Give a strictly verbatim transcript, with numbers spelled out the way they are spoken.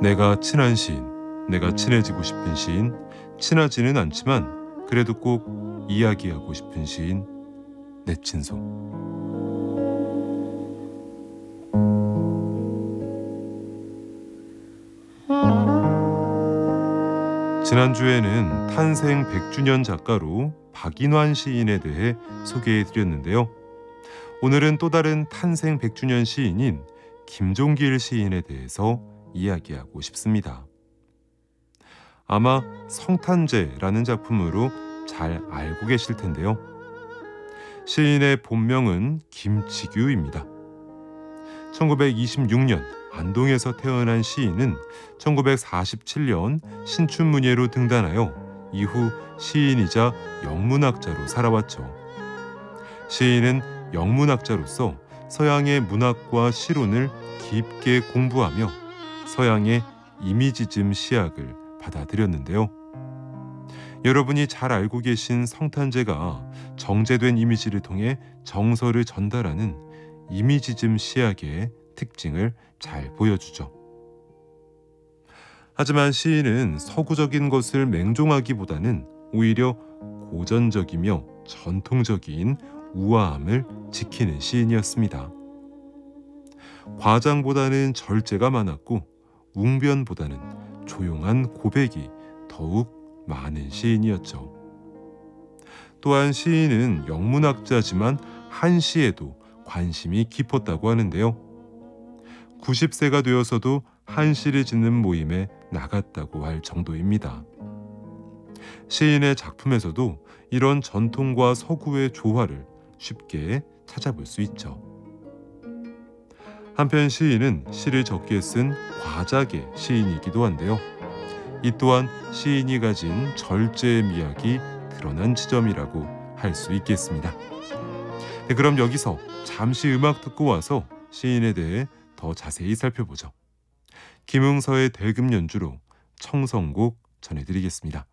내가 친한 시인, 내가 친해지고 싶은 시인, 친하지는 않지만 그래도 꼭 이야기하고 싶은 시인, 내 친소. 지난주에는 탄생 백 주년 작가로 박인환 시인에 대해 소개해드렸는데요. 오늘은 또 다른 탄생 백 주년 시인인 김종길 시인에 대해서 이야기하고 싶습니다. 아마 성탄제라는 작품으로 잘 알고 계실 텐데요. 시인의 본명은 김지규입니다. 천구백이십육 년 안동에서 태어난 시인은 천구백사십칠 년 신춘문예로 등단하여 이후 시인이자 영문학자로 살아왔죠. 시인은 영문학자로서 서양의 문학과 시론을 깊게 공부하며 서양의 이미지즘 시학을 받아들였는데요. 여러분이 잘 알고 계신 성탄제가 정제된 이미지를 통해 정서를 전달하는 이미지즘 시학의 특징을 잘 보여주죠. 하지만 시인은 서구적인 것을 맹종하기보다는 오히려 고전적이며 전통적인 우아함을 지키는 시인이었습니다. 과장보다는 절제가 많았고 웅변보다는 조용한 고백이 더욱 많은 시인이었죠. 또한 시인은 영문학자지만 한시에도 관심이 깊었다고 하는데요. 구십 세가 되어서도 한시를 짓는 모임에 나갔다고 할 정도입니다. 시인의 작품에서도 이런 전통과 서구의 조화를 쉽게 찾아볼 수 있죠. 한편 시인은 시를 적게 쓴 과작의 시인이기도 한데요. 이 또한 시인이 가진 절제의 미학이 드러난 지점이라고 할 수 있겠습니다. 네, 그럼 여기서 잠시 음악 듣고 와서 시인에 대해 더 자세히 살펴보죠. 김응서의 대금 연주로 청성곡 전해드리겠습니다.